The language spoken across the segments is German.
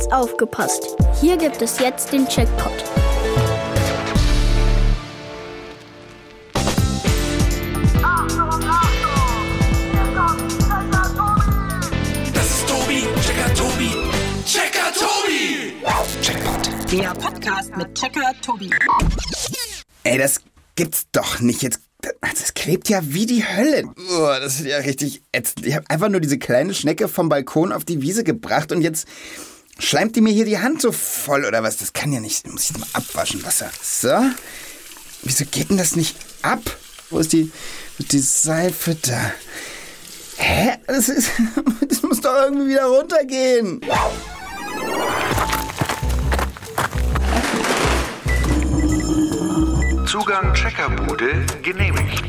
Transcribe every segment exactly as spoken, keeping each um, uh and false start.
Jetzt aufgepasst! Hier gibt es jetzt den Checkpot. Das ist Tobi, Checker Tobi, Checker Tobi! Checkpot. Der Podcast mit Checker Tobi. Ey, das gibt's doch nicht. Jetzt, das klebt ja wie die Hölle. Oh, das ist ja richtig ätzend. Ich habe einfach nur diese kleine Schnecke vom Balkon auf die Wiese gebracht und jetzt schleimt die mir hier die Hand so voll oder was? Das kann ja nicht. Muss ich mal abwaschen, Wasser. So. Wieso geht denn das nicht ab? Wo ist die, wo ist die Seife da? Hä? Das ist, das muss doch irgendwie wieder runtergehen. Zugang Checkerbude genehmigt.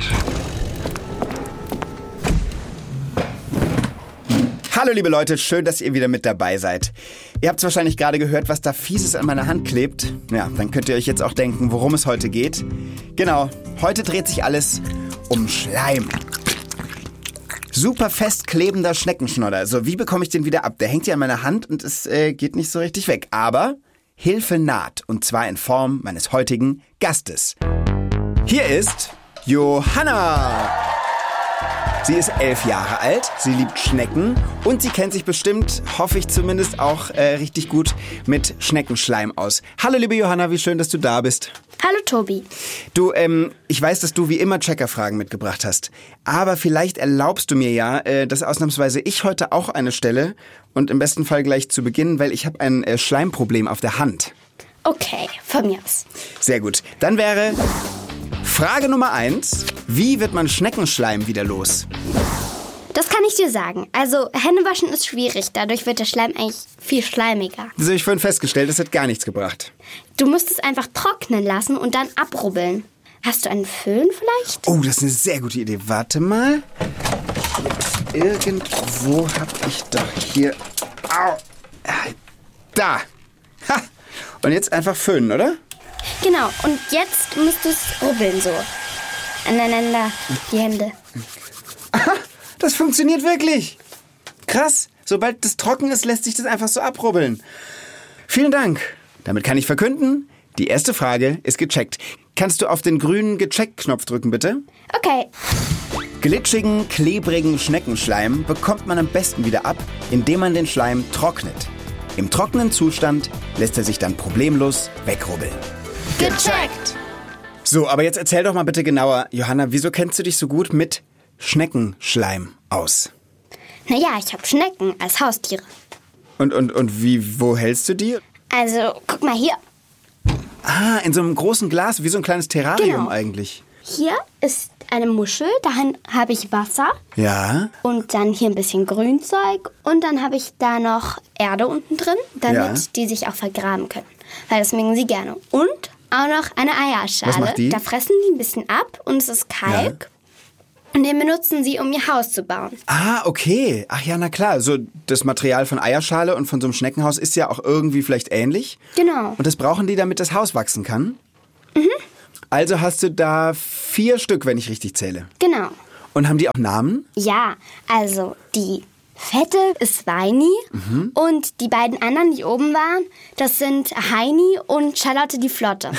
Hallo liebe Leute, schön, dass ihr wieder mit dabei seid. Ihr habt wahrscheinlich gerade gehört, was da Fieses an meiner Hand klebt. Ja, dann könnt ihr euch jetzt auch denken, worum es heute geht. Genau, heute dreht sich alles um Schleim. Super fest klebender Schneckenschnodder. So, wie bekomme ich den wieder ab? Der hängt hier an meiner Hand und es äh, geht nicht so richtig weg. Aber Hilfe naht, und zwar in Form meines heutigen Gastes. Hier ist Johanna. Sie ist elf Jahre alt, sie liebt Schnecken und sie kennt sich bestimmt, hoffe ich zumindest, auch äh, richtig gut mit Schneckenschleim aus. Hallo liebe Johanna, wie schön, dass du da bist. Hallo Tobi. Du, ähm, ich weiß, dass du wie immer Checkerfragen mitgebracht hast, aber vielleicht erlaubst du mir ja, äh, dass ausnahmsweise ich heute auch eine stelle und im besten Fall gleich zu Beginn, weil ich habe ein äh, Schleimproblem auf der Hand. Okay, von mir aus. Sehr gut, dann wäre Frage Nummer eins. Wie wird man Schneckenschleim wieder los? Das kann ich dir sagen. Also Händewaschen ist schwierig, dadurch wird der Schleim eigentlich viel schleimiger. Das habe ich vorhin festgestellt, das hat gar nichts gebracht. Du musst es einfach trocknen lassen und dann abrubbeln. Hast du einen Föhn vielleicht? Oh, das ist eine sehr gute Idee. Warte mal. Irgendwo habe ich doch hier... Au. Da. Ha. Und jetzt einfach föhnen, oder? Genau, und jetzt musst du es rubbeln so. Aneinander, die Hände. Aha, das funktioniert wirklich. Krass. Sobald das trocken ist, lässt sich das einfach so abrubbeln. Vielen Dank. Damit kann ich verkünden, die erste Frage ist gecheckt. Kannst du auf den grünen Gecheckt-Knopf drücken, bitte? Okay. Glitschigen, klebrigen Schneckenschleim bekommt man am besten wieder ab, indem man den Schleim trocknet. Im trockenen Zustand lässt er sich dann problemlos wegrubbeln. Gecheckt! So, aber jetzt erzähl doch mal bitte genauer, Johanna, wieso kennst du dich so gut mit Schneckenschleim aus? Naja, ich habe Schnecken als Haustiere. Und, und, und wie, wo hältst du die? Also, guck mal hier. Ah, in so einem großen Glas, wie so ein kleines Terrarium Genau. eigentlich. Hier ist eine Muschel, dahin habe ich Wasser. Ja. Und dann hier ein bisschen Grünzeug. Und dann habe ich da noch Erde unten drin, damit Ja. die sich auch vergraben können. Weil das mögen sie gerne. Und auch noch eine Eierschale. Was macht die? Da fressen die ein bisschen ab und es ist Kalk. Ja. Und den benutzen sie, um ihr Haus zu bauen. Ah, okay. Ach ja, na klar. So das Material von Eierschale und von so einem Schneckenhaus ist ja auch irgendwie vielleicht ähnlich. Genau. Und das brauchen die, damit das Haus wachsen kann? Mhm. Also hast du da vier Stück, wenn ich richtig zähle. Genau. Und haben die auch Namen? Ja, also die fette ist Weini Mhm. und die beiden anderen, die oben waren, das sind Heini und Charlotte die Flotte.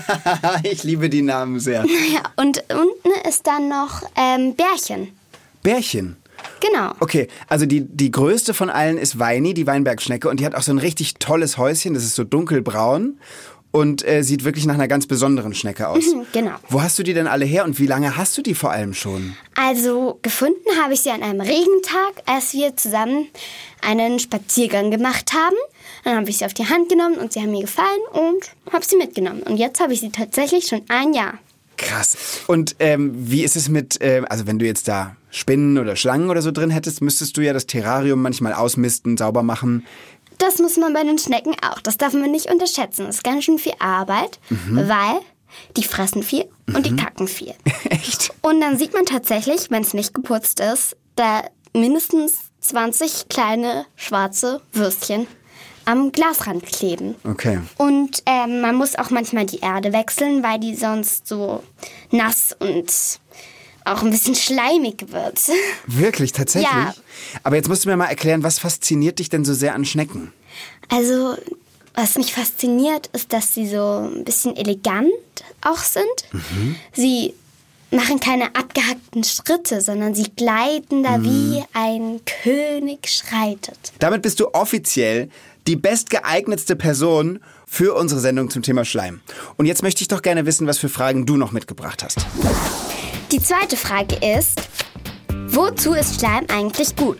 Ich liebe die Namen sehr. Ja, und unten ist dann noch ähm, Bärchen. Bärchen. Genau. Okay, also die, die größte von allen ist Weini, die Weinbergschnecke. Und die hat auch so ein richtig tolles Häuschen. Das ist so dunkelbraun und äh, sieht wirklich nach einer ganz besonderen Schnecke aus. Mhm, genau. Wo hast du die denn alle her und wie lange hast du die vor allem schon? Also gefunden habe ich sie an einem Regentag, als wir zusammen einen Spaziergang gemacht haben. Dann habe ich sie auf die Hand genommen und sie haben mir gefallen und habe sie mitgenommen. Und jetzt habe ich sie tatsächlich schon ein Jahr. Krass. Und ähm, wie ist es mit, äh, also wenn du jetzt da Spinnen oder Schlangen oder so drin hättest, müsstest du ja das Terrarium manchmal ausmisten, sauber machen. Das muss man bei den Schnecken auch. Das darf man nicht unterschätzen. Das ist ganz schön viel Arbeit, Mhm. weil die fressen viel und die kacken viel. Echt? Und dann sieht man tatsächlich, wenn es nicht geputzt ist, da mindestens zwanzig kleine schwarze Würstchen am Glasrand kleben. Okay. Und ähm, man muss auch manchmal die Erde wechseln, weil die sonst so nass und auch ein bisschen schleimig wird. Wirklich, tatsächlich? Ja. Aber jetzt musst du mir mal erklären, was fasziniert dich denn so sehr an Schnecken? Also, was mich fasziniert, ist, dass sie so ein bisschen elegant auch sind. Mhm. Sie machen keine abgehackten Schritte, sondern sie gleiten da mhm. wie ein König schreitet. Damit bist du offiziell die bestgeeignetste Person für unsere Sendung zum Thema Schleim. Und jetzt möchte ich doch gerne wissen, was für Fragen du noch mitgebracht hast. Die zweite Frage ist, wozu ist Schleim eigentlich gut?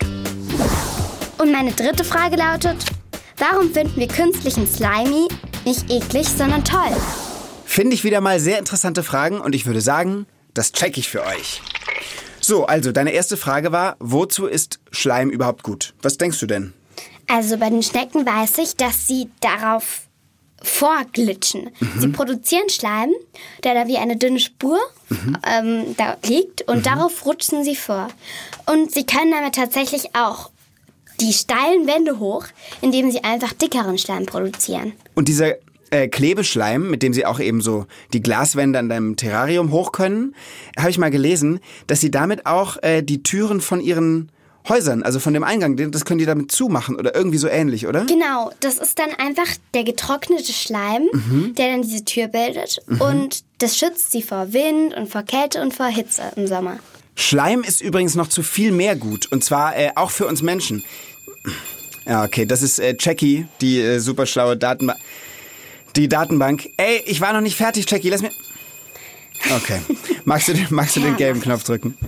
Und meine dritte Frage lautet, warum finden wir künstlichen Slimy nicht eklig, sondern toll? Finde ich wieder mal sehr interessante Fragen und ich würde sagen, das check ich für euch. So, also deine erste Frage war, wozu ist Schleim überhaupt gut? Was denkst du denn? Also bei den Schnecken weiß ich, dass sie darauf vorglitschen. Mhm. Sie produzieren Schleim, der da wie eine dünne Spur mhm. ähm, da liegt und mhm. darauf rutschen sie vor. Und sie können damit tatsächlich auch die steilen Wände hoch, indem sie einfach dickeren Schleim produzieren. Und dieser äh, Klebeschleim, mit dem sie auch eben so die Glaswände an deinem Terrarium hoch können, habe ich mal gelesen, dass sie damit auch äh, die Türen von ihren Häusern, also von dem Eingang, das können die damit zumachen oder irgendwie so ähnlich, oder? Genau, das ist dann einfach der getrocknete Schleim, mhm. der dann diese Tür bildet. Mhm. Und das schützt sie vor Wind und vor Kälte und vor Hitze im Sommer. Schleim ist übrigens noch zu viel mehr gut. Und zwar äh, auch für uns Menschen. Ja, okay, das ist äh, Jackie, die äh, super schlaue Datenbank. Die Datenbank. Ey, ich war noch nicht fertig, Jackie, lass mir... Okay, magst du, magst du den gelben Knopf drücken?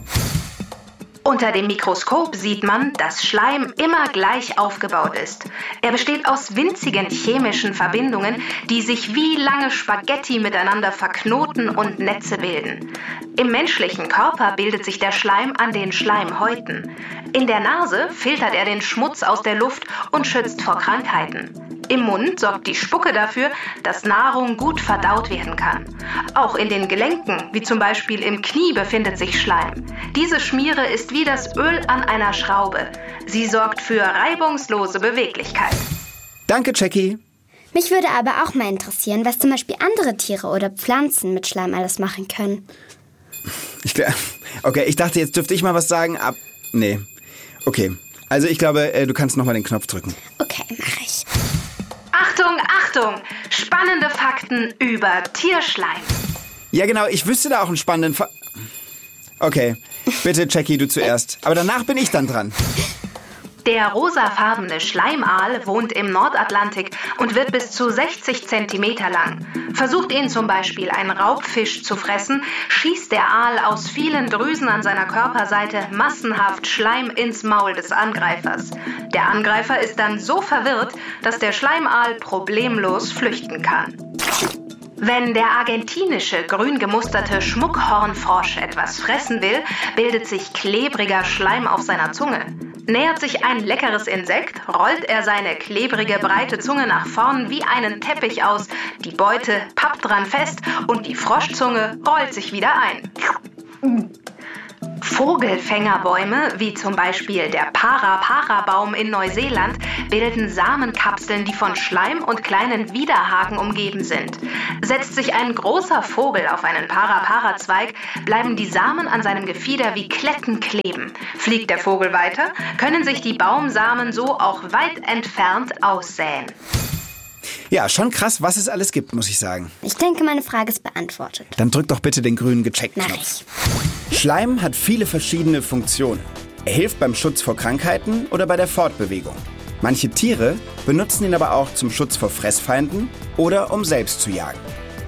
Unter dem Mikroskop sieht man, dass Schleim immer gleich aufgebaut ist. Er besteht aus winzigen chemischen Verbindungen, die sich wie lange Spaghetti miteinander verknoten und Netze bilden. Im menschlichen Körper bildet sich der Schleim an den Schleimhäuten. In der Nase filtert er den Schmutz aus der Luft und schützt vor Krankheiten. Im Mund sorgt die Spucke dafür, dass Nahrung gut verdaut werden kann. Auch in den Gelenken, wie zum Beispiel im Knie, befindet sich Schleim. Diese Schmiere ist wie das Öl an einer Schraube. Sie sorgt für reibungslose Beweglichkeit. Danke, Jackie. Mich würde aber auch mal interessieren, was zum Beispiel andere Tiere oder Pflanzen mit Schleim alles machen können. Ich, okay, ich dachte, jetzt dürfte ich mal was sagen, ab... Nee. Okay, also ich glaube, du kannst nochmal den Knopf drücken. Okay, mache ich. Achtung, Achtung! Spannende Fakten über Tierschleim. Ja genau, ich wüsste da auch einen spannenden Fa... Okay, bitte Jackie, du zuerst. Aber danach bin ich dann dran. Der rosafarbene Schleimaal wohnt im Nordatlantik und wird bis zu sechzig Zentimeter lang. Versucht ihn zum Beispiel ein Raubfisch zu fressen, schießt der Aal aus vielen Drüsen an seiner Körperseite massenhaft Schleim ins Maul des Angreifers. Der Angreifer ist dann so verwirrt, dass der Schleimaal problemlos flüchten kann. Wenn der argentinische grün gemusterte Schmuckhornfrosch etwas fressen will, bildet sich klebriger Schleim auf seiner Zunge. Nähert sich ein leckeres Insekt, rollt er seine klebrige, breite Zunge nach vorn wie einen Teppich aus. Die Beute pappt dran fest und die Froschzunge rollt sich wieder ein. Vogelfängerbäume, wie zum Beispiel der Para-Para-Baum in Neuseeland, bilden Samenkapseln, die von Schleim und kleinen Widerhaken umgeben sind. Setzt sich ein großer Vogel auf einen Para-Para-Zweig, bleiben die Samen an seinem Gefieder wie Kletten kleben. Fliegt der Vogel weiter, können sich die Baumsamen so auch weit entfernt aussäen. Ja, schon krass, was es alles gibt, muss ich sagen. Ich denke, meine Frage ist beantwortet. Dann drück doch bitte den grünen Gecheckt-Knopf. Schleim hat viele verschiedene Funktionen. Er hilft beim Schutz vor Krankheiten oder bei der Fortbewegung. Manche Tiere benutzen ihn aber auch zum Schutz vor Fressfeinden oder um selbst zu jagen.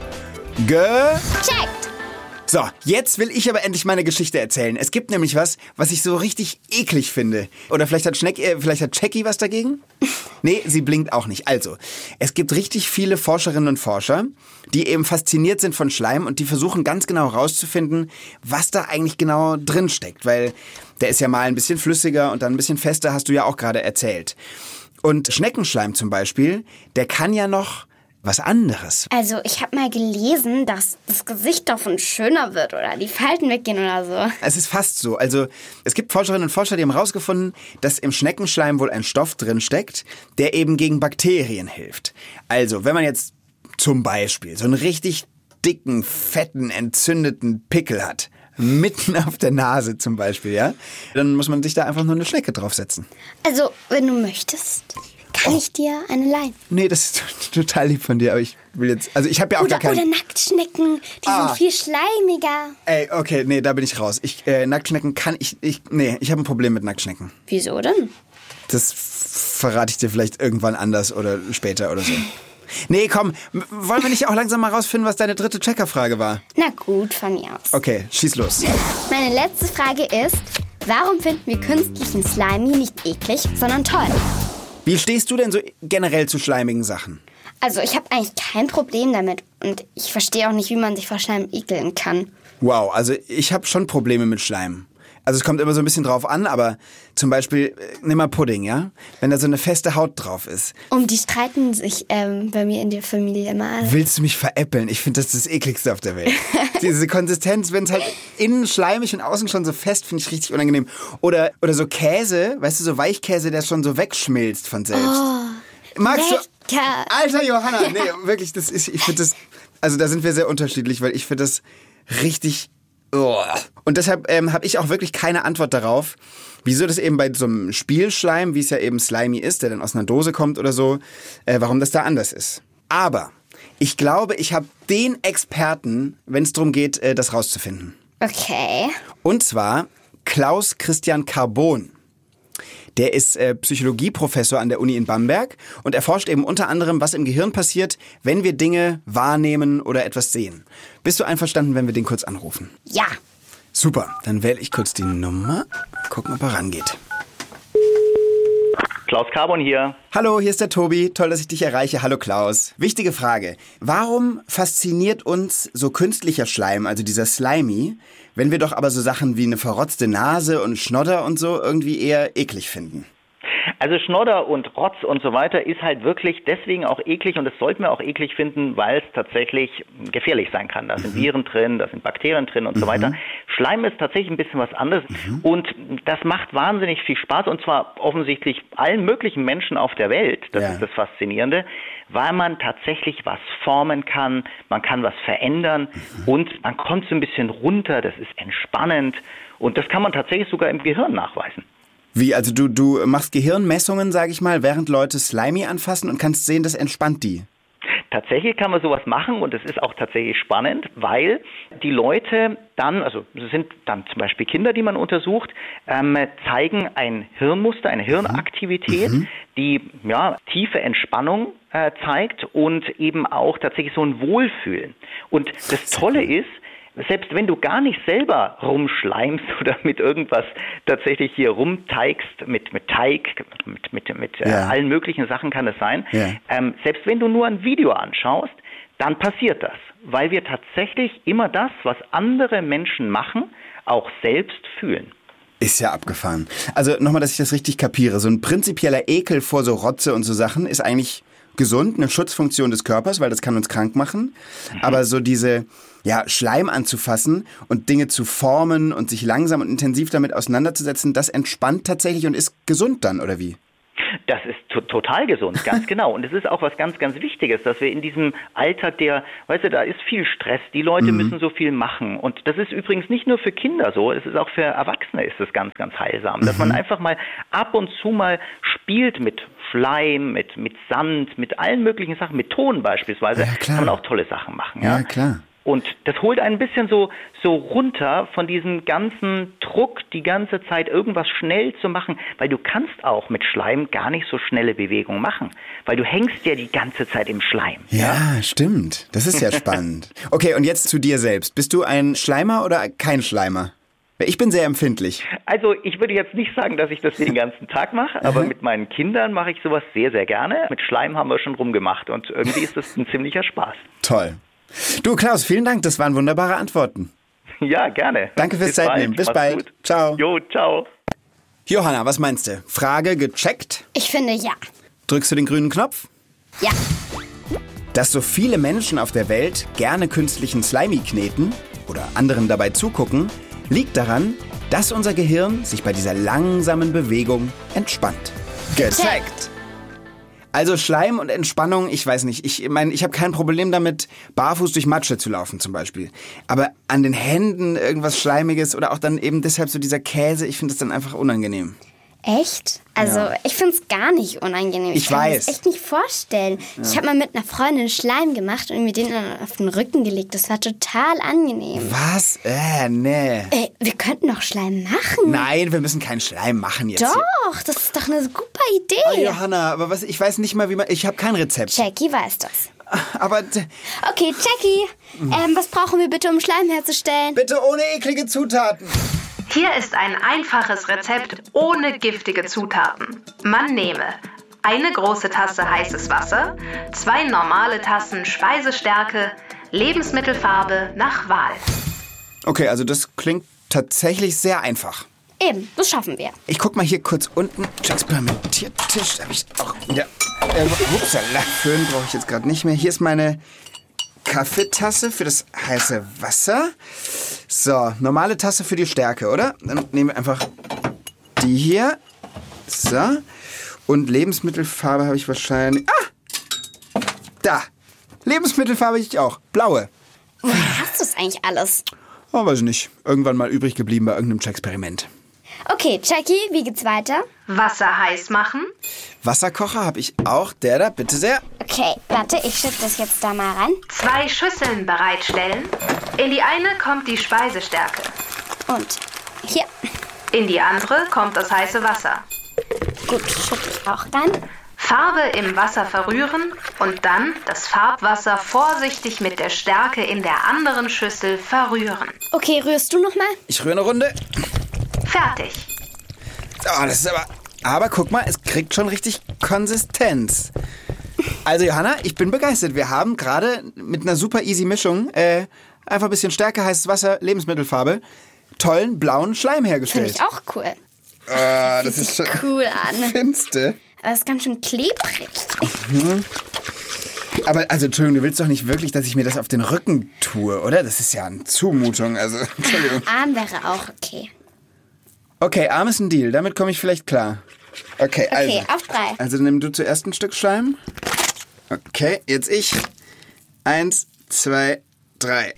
Gecheckt! So, jetzt will ich aber endlich meine Geschichte erzählen. Es gibt nämlich was, was ich so richtig eklig finde. Oder vielleicht hat Schneck, äh, vielleicht hat Jackie was dagegen? Nee, sie blinkt auch nicht. Also, es gibt richtig viele Forscherinnen und Forscher, die eben fasziniert sind von Schleim und die versuchen ganz genau rauszufinden, was da eigentlich genau drin steckt. Weil der ist ja mal ein bisschen flüssiger und dann ein bisschen fester, hast du ja auch gerade erzählt. Und Schneckenschleim zum Beispiel, der kann ja noch was anderes. Also ich habe mal gelesen, dass das Gesicht davon schöner wird oder die Falten weggehen oder so. Es ist fast so. Also es gibt Forscherinnen und Forscher, die haben herausgefunden, dass im Schneckenschleim wohl ein Stoff drin steckt, der eben gegen Bakterien hilft. Also wenn man jetzt zum Beispiel so einen richtig dicken, fetten, entzündeten Pickel hat, mitten auf der Nase zum Beispiel, ja, dann muss man sich da einfach nur eine Schnecke draufsetzen. Also wenn du möchtest, Kann ich dir eine leihen? Nee, das ist t- total lieb von dir, aber ich will jetzt, also ich habe ja auch Oder, gar keinen... oder Nacktschnecken, die Ah. sind viel schleimiger. Ey, okay, nee, da bin ich raus. Ich, äh, Nacktschnecken kann ich, ich, nee, ich habe ein Problem mit Nacktschnecken. Wieso denn? Das f- verrate ich dir vielleicht irgendwann anders oder später oder so. Nee, komm, m- wollen wir nicht auch langsam mal rausfinden, was deine dritte Checkerfrage war? Na gut, von mir aus. Okay, schieß los. Meine letzte Frage ist, warum finden wir künstlichen Slimy nicht eklig, sondern toll? Wie stehst du denn so generell zu schleimigen Sachen? Also ich habe eigentlich kein Problem damit und ich verstehe auch nicht, wie man sich vor Schleim ekeln kann. Wow, also ich habe schon Probleme mit Schleim. Also es kommt immer so ein bisschen drauf an, aber zum Beispiel, äh, nimm mal Pudding, ja? Wenn da so eine feste Haut drauf ist. Um die streiten sich ähm, bei mir in der Familie mal. Willst du mich veräppeln? Ich finde, das ist das ekligste auf der Welt. Diese Konsistenz, wenn es halt innen schleimig und außen schon so fest, finde ich richtig unangenehm. Oder, oder so Käse, weißt du, so Weichkäse, der schon so wegschmilzt von selbst. Oh, Magst du... lecker. Alter Johanna, nee, wirklich, das ist, ich finde das, also da sind wir sehr unterschiedlich, weil ich finde das richtig... Oh. Und deshalb ähm, habe ich auch wirklich keine Antwort darauf, wieso das eben bei so einem Spielschleim, wie es ja eben Slimy ist, der dann aus einer Dose kommt oder so, äh, warum das da anders ist. Aber ich glaube, ich habe den Experten, wenn es darum geht, äh, das rauszufinden. Okay. Und zwar Klaus Christian Carbon. Der ist äh, Psychologieprofessor an der Uni in Bamberg und erforscht eben unter anderem, was im Gehirn passiert, wenn wir Dinge wahrnehmen oder etwas sehen. Bist du einverstanden, wenn wir den kurz anrufen? Ja. Super, dann wähle ich kurz die Nummer. Gucken, ob er rangeht. Klaus Carbon hier. Hallo, hier ist der Tobi. Toll, dass ich dich erreiche. Hallo Klaus. Wichtige Frage. Warum fasziniert uns so künstlicher Schleim, also dieser Slimy, wenn wir doch aber so Sachen wie eine verrotzte Nase und Schnodder und so irgendwie eher eklig finden? Also Schnodder und Rotz und so weiter ist halt wirklich deswegen auch eklig und das sollten wir auch eklig finden, weil es tatsächlich gefährlich sein kann. Da sind Viren drin, da sind Bakterien drin und mhm. so weiter. Schleim ist tatsächlich ein bisschen was anderes mhm. und das macht wahnsinnig viel Spaß und zwar offensichtlich allen möglichen Menschen auf der Welt. Das ja. ist das Faszinierende, weil man tatsächlich was formen kann, man kann was verändern mhm. und man kommt so ein bisschen runter, das ist entspannend und das kann man tatsächlich sogar im Gehirn nachweisen. Wie, also du, du machst Gehirnmessungen, sag ich mal, während Leute Slimy anfassen und kannst sehen, das entspannt die? Tatsächlich kann man sowas machen und es ist auch tatsächlich spannend, weil die Leute dann, also es sind dann zum Beispiel Kinder, die man untersucht, ähm, zeigen ein Hirnmuster, eine Hirnaktivität, mhm. die ja tiefe Entspannung äh, zeigt und eben auch tatsächlich so ein Wohlfühlen. Und das Tolle ist, selbst wenn du gar nicht selber rumschleimst oder mit irgendwas tatsächlich hier rumteigst, mit, mit Teig, mit, mit, mit ja. äh, allen möglichen Sachen kann es sein, ja. ähm, selbst wenn du nur ein Video anschaust, dann passiert das, weil wir tatsächlich immer das, was andere Menschen machen, auch selbst fühlen. Ist ja abgefahren. Also nochmal, dass ich das richtig kapiere. So ein prinzipieller Ekel vor so Rotze und so Sachen ist eigentlich gesund, eine Schutzfunktion des Körpers, weil das kann uns krank machen. Mhm. Aber so diese... ja, Schleim anzufassen und Dinge zu formen und sich langsam und intensiv damit auseinanderzusetzen, das entspannt tatsächlich und ist gesund dann, oder wie? Das ist to- total gesund, ganz genau. Und es ist auch was ganz, ganz Wichtiges, dass wir in diesem Alter der, weißt du, da ist viel Stress, die Leute mhm. müssen so viel machen. Und das ist übrigens nicht nur für Kinder so, es ist auch für Erwachsene ist es ganz, ganz heilsam. Dass mhm. man einfach mal ab und zu mal spielt mit Schleim, mit, mit Sand, mit allen möglichen Sachen, mit Ton beispielsweise, ja, klar. kann man auch tolle Sachen machen. Ja, ja klar. Und das holt ein bisschen so, so runter von diesem ganzen Druck, die ganze Zeit irgendwas schnell zu machen, weil du kannst auch mit Schleim gar nicht so schnelle Bewegungen machen, weil du hängst ja die ganze Zeit im Schleim. Ja, ja? Stimmt. Das ist ja spannend. Okay, und jetzt zu dir selbst. Bist du ein Schleimer oder kein Schleimer? Ich bin sehr empfindlich. Also ich würde jetzt nicht sagen, dass ich das den ganzen Tag mache, aber mit meinen Kindern mache ich sowas sehr, sehr gerne. Mit Schleim haben wir schon rumgemacht und irgendwie ist das ein ziemlicher Spaß. Toll. Du Klaus, vielen Dank, das waren wunderbare Antworten. Ja, gerne. Danke fürs Zeitnehmen. Bis bald. Gut. Ciao. Jo, ciao. Johanna, was meinst du? Frage gecheckt? Ich finde ja. Drückst du den grünen Knopf? Ja. Dass so viele Menschen auf der Welt gerne künstlichen Slimy kneten oder anderen dabei zugucken, liegt daran, dass unser Gehirn sich bei dieser langsamen Bewegung entspannt. Gecheckt! Also Schleim und Entspannung, ich weiß nicht. Ich meine, ich habe kein Problem damit, barfuß durch Matsche zu laufen zum Beispiel. Aber an den Händen irgendwas Schleimiges oder auch dann eben deshalb so dieser Käse, ich finde das dann einfach unangenehm. Echt? Also, Ja. ich finde es gar nicht unangenehm. Ich kann mir weiß. das echt nicht vorstellen. Ja. Ich habe mal mit einer Freundin Schleim gemacht und mir den dann auf den Rücken gelegt. Das war total angenehm. Was? Äh, nee. Ey, wir könnten doch Schleim machen. Nein, wir müssen keinen Schleim machen jetzt. Doch, Hier. das ist doch eine super Oh, Idee. Johanna, aber was, ich weiß nicht mal, wie man... Ich habe kein Rezept. Jackie weiß das. Aber d- Okay, Jackie, ähm, was brauchen wir bitte, um Schleim herzustellen? bitte ohne eklige Zutaten. Hier ist ein einfaches Rezept ohne giftige Zutaten. Man nehme eine große Tasse heißes Wasser, zwei normale Tassen Speisestärke, Lebensmittelfarbe nach Wahl. Okay, also das klingt tatsächlich sehr einfach. Eben, das schaffen wir. Ich guck mal hier kurz unten. Experimentiertisch. Da habe ich auch wieder... Äh, upsala, Föhn brauche ich jetzt gerade nicht mehr. Hier ist meine Kaffeetasse für das heiße Wasser. So, normale Tasse für die Stärke, oder? Dann nehmen wir einfach die hier. So. Und Lebensmittelfarbe habe ich wahrscheinlich... Ah! Da. Lebensmittelfarbe habe ich auch. Blaue. Woher hast du es eigentlich alles? Oh, weiß ich nicht. Irgendwann mal übrig geblieben bei irgendeinem Experiment. Okay, Jackie, wie geht's weiter? Wasser heiß machen, Wasserkocher habe ich auch. Der da, bitte sehr. Okay, warte, ich schütte das jetzt da mal ran. zwei Schüsseln bereitstellen. In die eine kommt die Speisestärke, Und hier. in die andere kommt das heiße Wasser. Gut, schütte ich auch rein. Farbe im Wasser verrühren und dann das Farbwasser vorsichtig mit der Stärke in der anderen Schüssel verrühren. Okay, rührst du noch mal? Ich rühre eine Runde. Fertig. Oh, das ist aber... Aber guck mal, es kriegt schon richtig Konsistenz. Also Johanna, ich bin begeistert. Wir haben gerade mit einer super easy Mischung äh, einfach ein bisschen Stärke, heißes Wasser, Lebensmittelfarbe, tollen blauen Schleim Finde hergestellt. ich auch cool. Ah, das ist schon Cool an. finste. Aber es ist ganz schön klebrig. Aber also Entschuldigung, du willst doch nicht wirklich, dass ich mir das auf den Rücken tue, oder? Das ist ja eine Zumutung. Also Entschuldigung. Arm wäre auch okay. Okay, Arm ist ein Deal. Damit komme ich vielleicht klar. Okay, also. Okay, auf drei. Also nimm du zuerst ein Stück Schleim. Okay, jetzt ich. Eins, zwei, drei.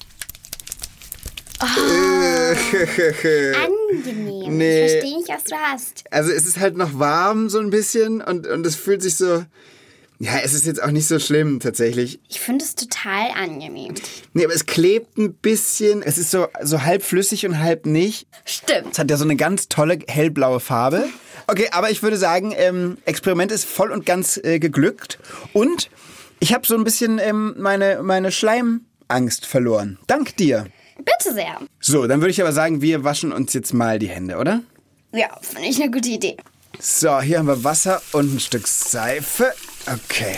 Angenehm. Nee. Ich verstehe nicht, was du hast. Also es ist halt noch warm so ein bisschen und, und es fühlt sich so... Ja, es ist jetzt auch nicht so schlimm tatsächlich. Ich finde es total angenehm. Nee, aber es klebt ein bisschen. Es ist so, so halb flüssig und halb nicht. Stimmt. Es hat ja so eine ganz tolle hellblaue Farbe. Okay, aber ich würde sagen, ähm, Experiment ist voll und ganz äh, geglückt. Und ich habe so ein bisschen ähm, meine, meine Schleimangst verloren. Dank dir. Bitte sehr. So, dann würde ich aber sagen, wir waschen uns jetzt mal die Hände, oder? Ja, finde ich eine gute Idee. So, hier haben wir Wasser und ein Stück Seife. Okay.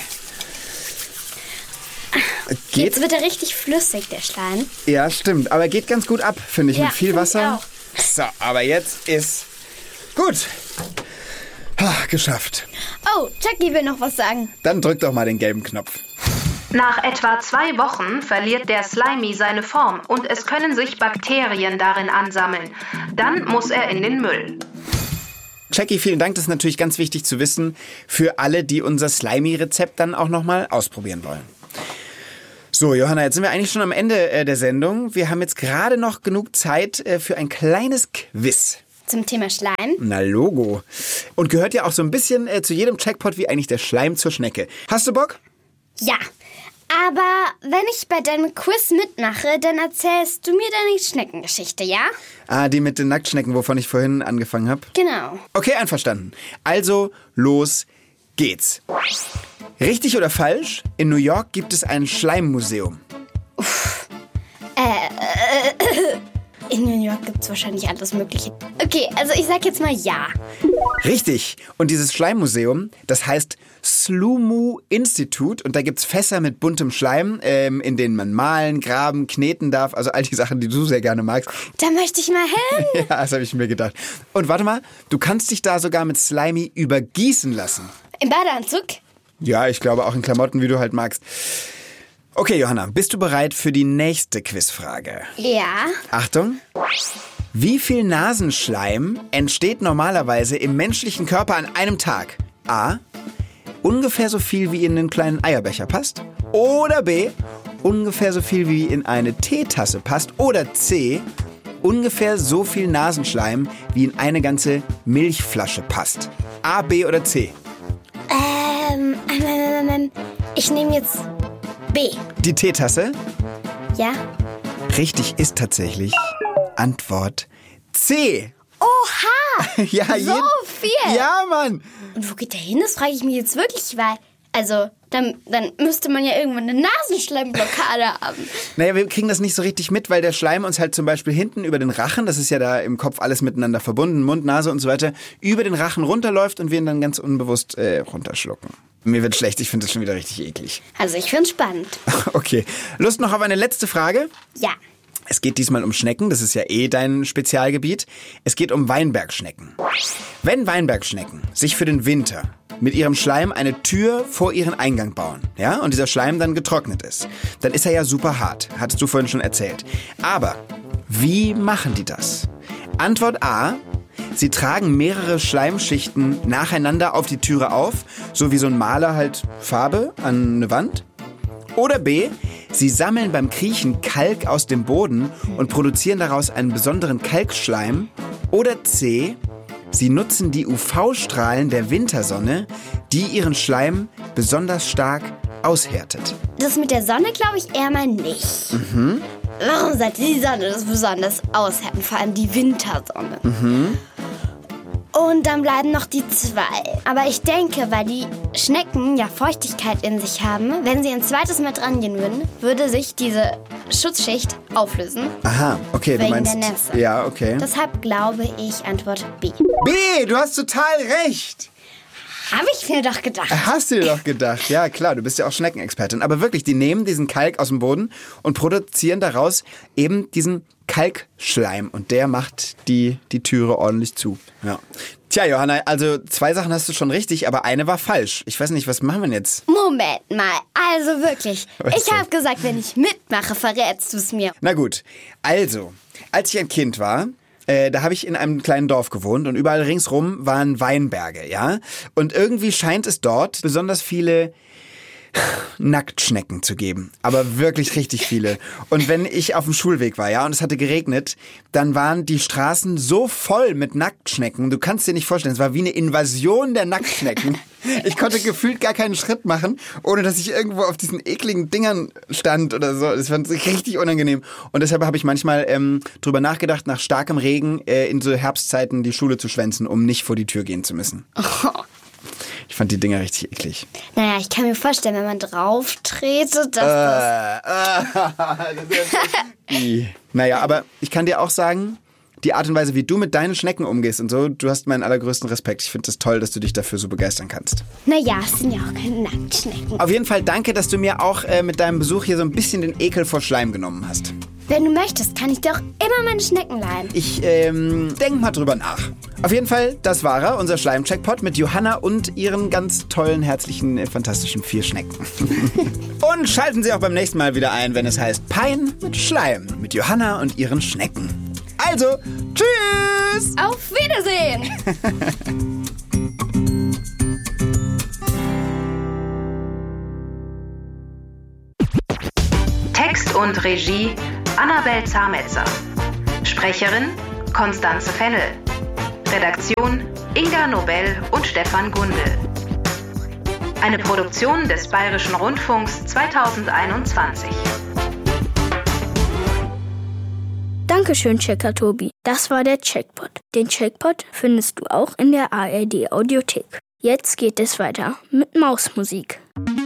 Geht? Jetzt wird er richtig flüssig, der Schleim. Ja, stimmt. Aber geht ganz gut ab, finde ich, Ja, mit viel find ich Wasser. auch. So, aber jetzt ist gut. Ha, geschafft. Oh, Jackie will noch was sagen. Dann drück doch mal den gelben Knopf. Nach etwa zwei Wochen verliert der Slimy seine Form und es können sich Bakterien darin ansammeln. Dann muss er in den Müll. Jackie, vielen Dank. Das ist natürlich ganz wichtig zu wissen für alle, die unser Slimy-Rezept dann auch nochmal ausprobieren wollen. So, Johanna, jetzt sind wir eigentlich schon am Ende äh, der Sendung. Wir haben jetzt gerade noch genug Zeit äh, für ein kleines Quiz. Zum Thema Schleim. Na, Logo. Und gehört ja auch so ein bisschen äh, zu jedem Jackpot wie eigentlich der Schleim zur Schnecke. Hast du Bock? Ja. Aber wenn ich bei deinem Quiz mitmache, dann erzählst du mir deine Schneckengeschichte, ja? Ah, die mit den Nacktschnecken, wovon ich vorhin angefangen habe. Genau. Okay, einverstanden. Also, los geht's. Richtig oder falsch? In New York gibt es ein Schleimmuseum. In New York gibt es wahrscheinlich alles Mögliche. Okay, also ich sag jetzt mal ja. Richtig. Und dieses Schleimmuseum, das heißt Slumu Institute. Und da gibt's Fässer mit buntem Schleim, ähm, in denen man malen, graben, kneten darf. Also all die Sachen, die du sehr gerne magst. Da möchte ich mal hin. Ja, das habe ich mir gedacht. Und warte mal, du kannst dich da sogar mit Slimy übergießen lassen. Im Badeanzug? Ja, ich glaube auch in Klamotten, wie du halt magst. Okay, Johanna, bist du bereit für die nächste Quizfrage? Ja. Achtung. Wie viel Nasenschleim entsteht normalerweise im menschlichen Körper an einem Tag? A. Ungefähr so viel, wie in einen kleinen Eierbecher passt. Oder B. Ungefähr so viel, wie in eine Teetasse passt. Oder C. ungefähr so viel Nasenschleim, wie in eine ganze Milchflasche passt? A, B oder C? Ähm, ähm, ähm, ähm, ich nehme jetzt B. Die Teetasse? Ja? Richtig ist tatsächlich Antwort C. Oha! Ja, so jeden- viel! Ja, Mann! Und wo geht der hin? Das frage ich mich jetzt wirklich, weil, also, dann, dann müsste man ja irgendwann eine Nasenschleimblockade haben. Naja, wir kriegen das nicht so richtig mit, weil der Schleim uns halt zum Beispiel hinten über den Rachen, das ist ja da im Kopf alles miteinander verbunden, Mund, Nase und so weiter, über den Rachen runterläuft und wir ihn dann ganz unbewusst äh, runterschlucken. Mir wird schlecht, ich finde das schon wieder richtig eklig. Also, ich find's spannend. Okay, Lust noch auf eine letzte Frage? Ja. Es geht diesmal um Schnecken, das ist ja eh dein Spezialgebiet. Es geht um Weinbergschnecken. Wenn Weinbergschnecken sich für den Winter mit ihrem Schleim eine Tür vor ihren Eingang bauen, ja, und dieser Schleim dann getrocknet ist, dann ist er ja super hart, hattest du vorhin schon erzählt. Aber wie machen die das? Antwort A: Sie tragen mehrere Schleimschichten nacheinander auf die Türe auf, so wie so ein Maler halt Farbe an eine Wand. Oder B: Sie sammeln beim Kriechen Kalk aus dem Boden und produzieren daraus einen besonderen Kalkschleim. Oder C: Sie nutzen die U V-Strahlen der Wintersonne, die ihren Schleim besonders stark aushärtet. Das mit der Sonne glaube ich eher mal nicht. Mhm. Warum sollte die Sonne das besonders aushärten? Vor allem die Wintersonne. Mhm. Und dann bleiben noch die zwei. Aber ich denke, weil die Schnecken ja Feuchtigkeit in sich haben, wenn sie ein zweites Mal dran gehen würden, würde sich diese Schutzschicht auflösen. Aha, okay, Wegen du meinst... der Nässe. Ja, okay. Deshalb glaube ich Antwort B. B, du hast total recht. Habe ich mir doch gedacht. Hast du dir doch gedacht. Ja, klar, du bist ja auch Schneckenexpertin. Aber wirklich, die nehmen diesen Kalk aus dem Boden und produzieren daraus eben diesen Kalkschleim. Und der macht die, die Türe ordentlich zu. Ja. Tja, Johanna, also zwei Sachen hast du schon richtig, aber eine war falsch. Ich weiß nicht, was machen wir denn jetzt? Moment mal, also wirklich. Was Ich denn? habe gesagt, wenn ich mitmache, verrätst du es mir. Na gut, also, als ich ein Kind war, äh, da habe ich in einem kleinen Dorf gewohnt und überall ringsrum waren Weinberge, ja? Und irgendwie scheint es dort besonders viele Nacktschnecken zu geben, aber wirklich richtig viele. Und wenn ich auf dem Schulweg war, ja, und es hatte geregnet, dann waren die Straßen so voll mit Nacktschnecken. Du kannst dir nicht vorstellen, es war wie eine Invasion der Nacktschnecken. Ich konnte gefühlt gar keinen Schritt machen, ohne dass ich irgendwo auf diesen ekligen Dingern stand oder so. Das fand ich richtig unangenehm. Und deshalb habe ich manchmal ähm, drüber nachgedacht, nach starkem Regen äh, in so Herbstzeiten die Schule zu schwänzen, um nicht vor die Tür gehen zu müssen. Ich fand die Dinger richtig eklig. Naja, ich kann mir vorstellen, wenn man drauf tretet, dass das... I. Naja, aber ich kann dir auch sagen, die Art und Weise, wie du mit deinen Schnecken umgehst und so, du hast meinen allergrößten Respekt. Ich finde es das toll, dass du dich dafür so begeistern kannst. Naja, es sind ja auch keine Nacktschnecken. Auf jeden Fall danke, dass du mir auch äh, mit deinem Besuch hier so ein bisschen den Ekel vor Schleim genommen hast. Wenn du möchtest, kann ich dir auch immer meine Schnecken leihen. Ich ähm, denk mal drüber nach. Auf jeden Fall, das war er, unser Schleim-Checkpot mit Johanna und ihren ganz tollen, herzlichen, äh, fantastischen vier Schnecken. Und schalten Sie auch beim nächsten Mal wieder ein, wenn es heißt Pein mit Schleim mit Johanna und ihren Schnecken. Also, tschüss! Auf Wiedersehen! Text und Regie Annabel Zametzer. Sprecherin Konstanze Fennel. Redaktion Inga Nobel und Stefan Gundel. Eine Produktion des Bayerischen Rundfunks zweitausendeinundzwanzig. Dankeschön, Checker Tobi. Das war der Checkpot. Den Checkpot findest du auch in der A R D Audiothek. Jetzt geht es weiter mit Mausmusik.